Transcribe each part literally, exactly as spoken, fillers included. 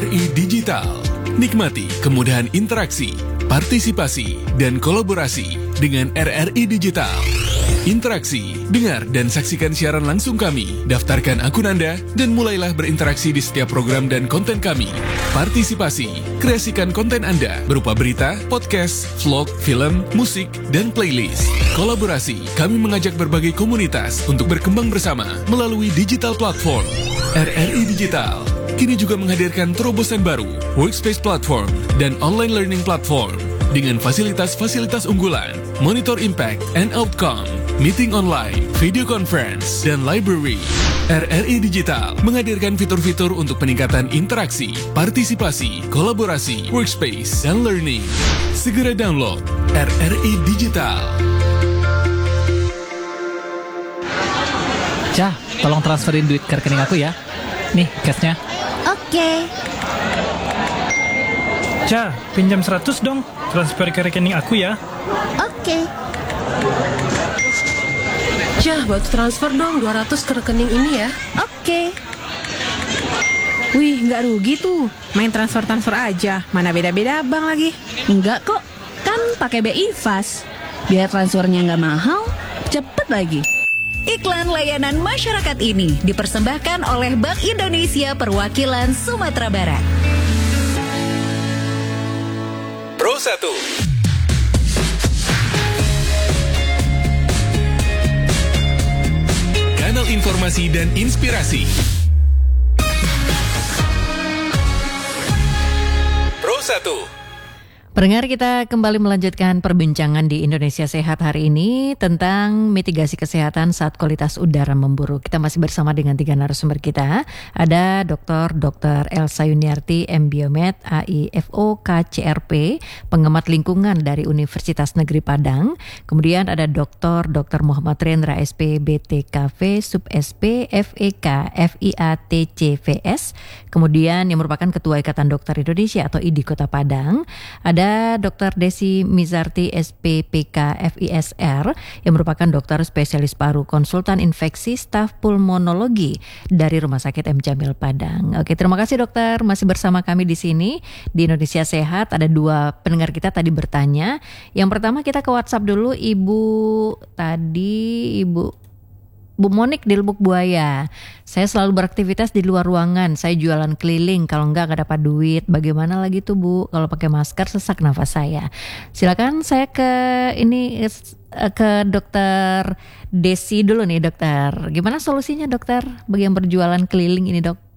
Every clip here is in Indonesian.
I Digital. Nikmati kemudahan interaksi, partisipasi, dan kolaborasi dengan R R I Digital. Interaksi, dengar dan saksikan siaran langsung kami, daftarkan akun Anda, dan mulailah berinteraksi di setiap program dan konten kami. Partisipasi, kreasikan konten Anda berupa berita, podcast, vlog, film, musik, dan playlist. Kolaborasi, kami mengajak berbagai komunitas untuk berkembang bersama melalui digital platform. R R I Digital kini juga menghadirkan terobosan baru, workspace platform, dan online learning platform dengan fasilitas-fasilitas unggulan, monitor impact and outcome, meeting online, video conference, dan library. R R I Digital menghadirkan fitur-fitur untuk peningkatan interaksi, partisipasi, kolaborasi, workspace, dan learning. Segera download R R I Digital. Cah, tolong transferin duit ke rekening aku ya. Nih, cashnya. Oke. Cah, pinjam seratus dong. Transfer ke rekening aku ya. Oke. Cah, bantu transfer dong dua ratus ke rekening ini ya. Oke. Wih, nggak rugi tuh. Main transfer-transfer aja. Mana beda-beda bank lagi. Enggak kok. Kan pakai B I Fast. Biar transfernya nggak mahal, cepet lagi. Iklan layanan masyarakat ini dipersembahkan oleh Bank Indonesia Perwakilan Sumatera Barat. Pro satu. Kanal informasi dan inspirasi. Pro satu. Pendengar, kita kembali melanjutkan perbincangan di Indonesia Sehat hari ini tentang mitigasi kesehatan saat kualitas udara memburuk. Kita masih bersama dengan tiga narasumber kita. Ada Doktor Doktor Elsa Yuniarti, M Biomed, A I F O K C R P, pengamat lingkungan dari Universitas Negeri Padang. Kemudian ada Doktor Doktor Muhammad Rendra, S P B T K V, Sub S P F E K F I A T C V S. Kemudian yang merupakan Ketua Ikatan Dokter Indonesia atau I D I Kota Padang. Ada Doktor Desi Mizarti, S P P K F I S R, yang merupakan dokter spesialis paru, konsultan infeksi, staf pulmonologi dari Rumah Sakit M Jamil Padang. Oke, terima kasih dokter masih bersama kami di sini di Indonesia Sehat. Ada dua pendengar kita tadi bertanya. Yang pertama kita ke WhatsApp dulu, Ibu tadi Ibu Bu Monik di Lubuk Buaya. Saya selalu beraktivitas di luar ruangan. Saya jualan keliling. Kalau enggak nggak dapat duit. Bagaimana lagi tuh Bu? Kalau pakai masker sesak nafas saya. Silakan saya ke ini ke Dokter Desi dulu nih dokter. Gimana solusinya dokter bagi yang berjualan keliling ini dok?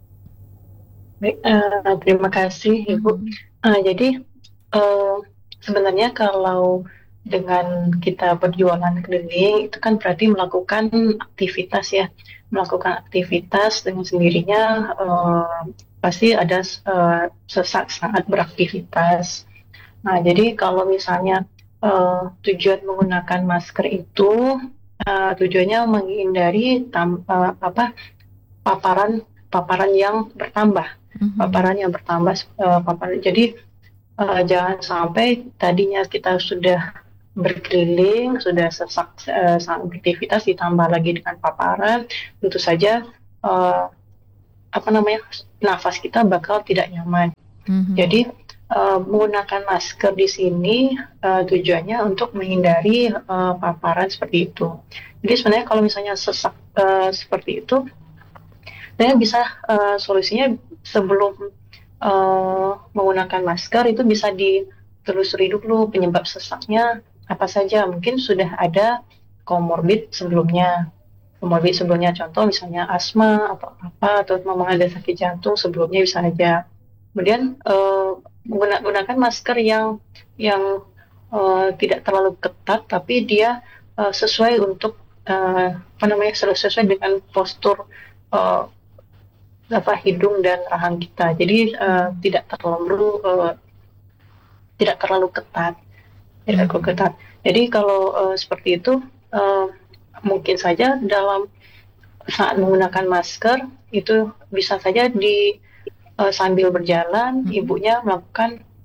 Baik, uh, terima kasih Ibu. Uh, jadi uh, sebenarnya kalau dengan kita berjualan keliling itu kan berarti melakukan aktivitas ya, melakukan aktivitas dengan sendirinya uh, pasti ada uh, sesak saat beraktivitas. Nah, jadi kalau misalnya uh, tujuan menggunakan masker itu uh, tujuannya menghindari tam, uh, apa paparan paparan yang bertambah, mm-hmm. paparan yang bertambah. Uh, paparan. Jadi uh, jangan sampai tadinya kita sudah berkeliling, sudah sesak uh, saat beraktivitas ditambah lagi dengan paparan, tentu saja uh, apa namanya nafas kita bakal tidak nyaman. Mm-hmm. Jadi uh, menggunakan masker di sini uh, tujuannya untuk menghindari uh, paparan seperti itu. Jadi sebenarnya kalau misalnya sesak uh, seperti itu, saya bisa uh, solusinya sebelum uh, menggunakan masker itu bisa ditelusuri dulu penyebab sesaknya apa saja. Mungkin sudah ada komorbid sebelumnya, komorbid sebelumnya contoh misalnya asma atau apa, atau memang ada sakit jantung sebelumnya bisa aja. Kemudian uh, menggunakan masker yang yang uh, tidak terlalu ketat tapi dia uh, sesuai untuk uh, apa namanya sesuai dengan postur uh, apa hidung dan rahang kita. Jadi uh, tidak terlalu uh, tidak terlalu ketat. Tidak terlalu ketat. Jadi kalau uh, seperti itu uh, mungkin saja dalam saat menggunakan masker itu bisa saja di uh, sambil berjalan hmm. ibunya melakukan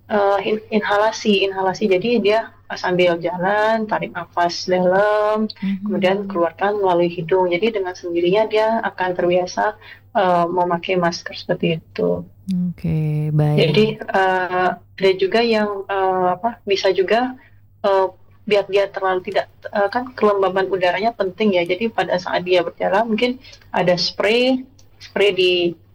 uh, in- inhalasi, inhalasi. Jadi dia sambil jalan tarik nafas dalam, Mhm. kemudian keluarkan melalui hidung. Jadi dengan sendirinya dia akan terbiasa uh, memakai masker seperti itu. Oke, baik. Jadi uh, ada juga yang uh, apa bisa juga uh, biar dia terlalu tidak uh, kan kelembaban udaranya penting ya. Jadi pada saat dia berjalan mungkin ada spray spray di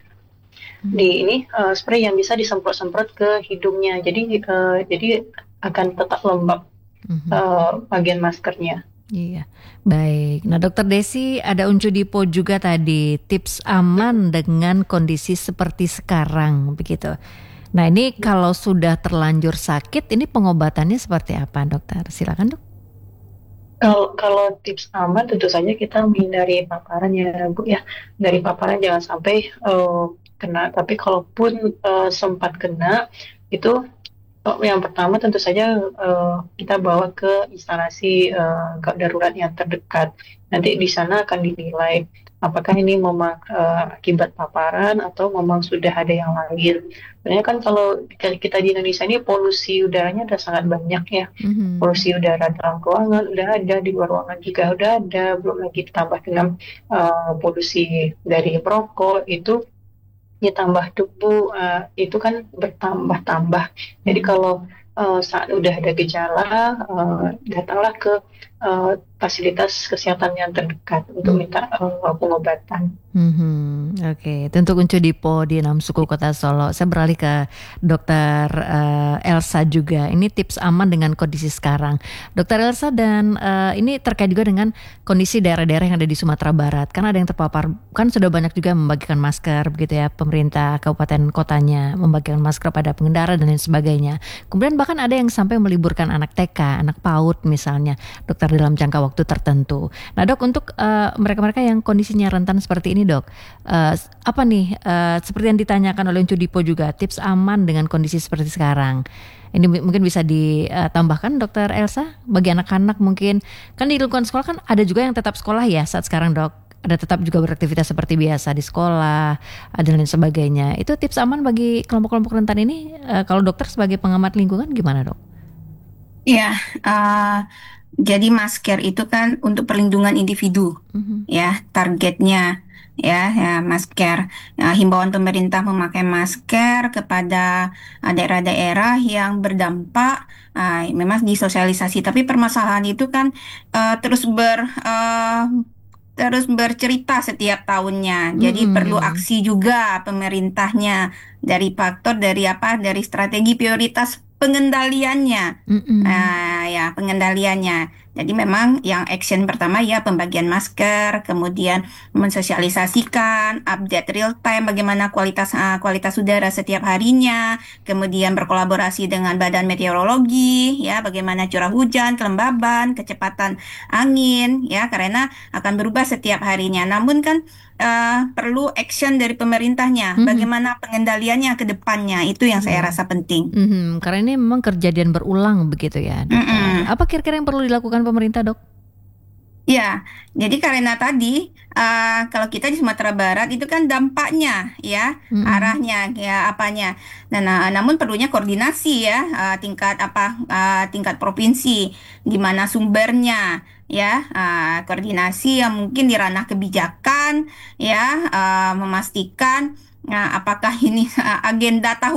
di ini uh, spray yang bisa disemprot-semprot ke hidungnya. Jadi uh, jadi akan tetap lembab Mhm. uh, bagian maskernya. Iya, baik. Nah, Dokter Desi, ada Uncu Dipo juga tadi tips aman dengan kondisi seperti sekarang, begitu. Nah, ini kalau sudah terlanjur sakit, ini pengobatannya seperti apa, Dokter? Silakan, Dok. Kalau kalau tips aman tentu saja kita menghindari paparan ya Bu ya. Dari paparan jangan sampai uh, kena. Tapi kalaupun uh, sempat kena itu oh, yang pertama tentu saja uh, kita bawa ke instalasi uh, gawat darurat yang terdekat. Nanti di sana akan dinilai apakah ini memang uh, akibat paparan atau memang sudah ada yang lain. Sebenarnya kan kalau kita di Indonesia ini polusi udaranya udah sangat banyak ya. Mhm. Polusi udara dalam ruangan udah ada, di luar ruangan juga udah ada, belum lagi ditambah dengan uh, polusi dari merokok itu ditambah debu, uh, itu kan bertambah-tambah. Jadi kalau uh, saat udah ada gejala, uh, datanglah ke uh, fasilitas kesehatan yang terdekat untuk minta uh, pengobatan. Mhm, Oke, tentu Uncu Dipo di enam suku Kota Solo. Saya beralih ke Dokter eh, Elsa juga. Ini tips aman dengan kondisi sekarang. Dokter Elsa, dan eh, ini terkait juga dengan kondisi daerah-daerah yang ada di Sumatera Barat. Kan ada yang terpapar, kan sudah banyak juga membagikan masker, begitu ya, pemerintah kabupaten kotanya membagikan masker pada pengendara dan lain sebagainya. Kemudian bahkan ada yang sampai meliburkan anak T K, anak PAUD misalnya, dokter dalam jangka waktu tertentu. Nah, Dok, untuk eh, mereka-mereka yang kondisinya rentan seperti ini, Dok, uh, apa nih uh, seperti yang ditanyakan oleh Uncu Dipo juga, tips aman dengan kondisi seperti sekarang. Ini m- mungkin bisa ditambahkan, Dokter Elsa, bagi anak-anak mungkin kan di lingkungan sekolah kan ada juga yang tetap sekolah ya saat sekarang, Dok. Ada tetap juga beraktivitas seperti biasa di sekolah, ada lain sebagainya. Itu tips aman bagi kelompok-kelompok rentan ini. Uh, kalau dokter sebagai pengamat lingkungan gimana, Dok? Ya, uh, jadi masker itu kan untuk perlindungan individu, Mhm. ya, targetnya, ya, ya masker. Nah, himbauan pemerintah memakai masker kepada uh, daerah-daerah yang berdampak, uh, memang disosialisasi. Tapi permasalahan itu kan uh, terus ber uh, terus bercerita setiap tahunnya. Jadi perlu Mm-mm. aksi juga pemerintahnya dari faktor dari apa? Dari strategi prioritas pengendaliannya. Mm-mm. Nah, ya pengendaliannya. Jadi memang yang action pertama ya pembagian masker, kemudian mensosialisasikan, update real time bagaimana kualitas uh, kualitas udara setiap harinya, kemudian berkolaborasi dengan badan meteorologi, ya bagaimana curah hujan, kelembaban, kecepatan angin, ya karena akan berubah setiap harinya. Namun kan uh, perlu action dari pemerintahnya, Mhm. bagaimana pengendaliannya ke depannya, itu yang saya Iya. rasa penting. Mhm, karena ini memang kejadian berulang begitu ya, Dokter. Mm-mm. Apa kira-kira yang perlu dilakukan pemerintah, Dok? Ya, jadi karena tadi uh, kalau kita di Sumatera Barat itu kan dampaknya ya, Mm-mm. arahnya ya apanya. Nah, nah, namun perlunya koordinasi ya, uh, tingkat apa uh, tingkat provinsi, di mana sumbernya ya, uh, koordinasi yang mungkin di ranah kebijakan ya, uh, memastikan nah, apakah ini uh, agenda tahun